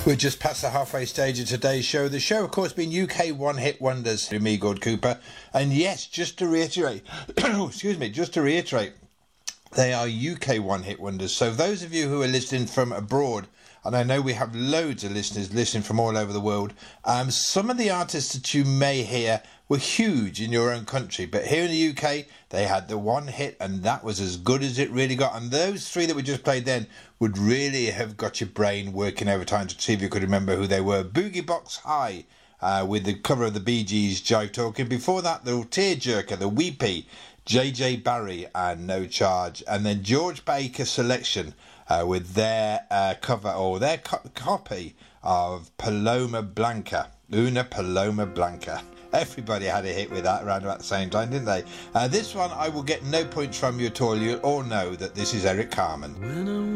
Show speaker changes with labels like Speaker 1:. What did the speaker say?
Speaker 1: We're just past the halfway stage of today's show. The show, of course, being UK one-hit wonders. Me, Gord Cooper. And yes, just to reiterate, they are UK one-hit wonders. So those of you who are listening from abroad, and I know we have loads of listeners listening from all over the world, some of the artists that you may hear were huge in your own country, but here in the UK they had the one hit and that was as good as it really got. And those three that we just played then would really have got your brain working overtime to see if you could remember who they were. Boogie Box High with the cover of the Bee Gees, Jive Talking. Before that, the Tearjerker, the Weepy, JJ Barry and No Charge, and then George Baker Selection with their cover or their copy of Paloma Blanca, Una Paloma Blanca. Everybody had a hit with that around about the same time, didn't they? This one I will get no points from you at all. You'll all know that this is Eric Carmen.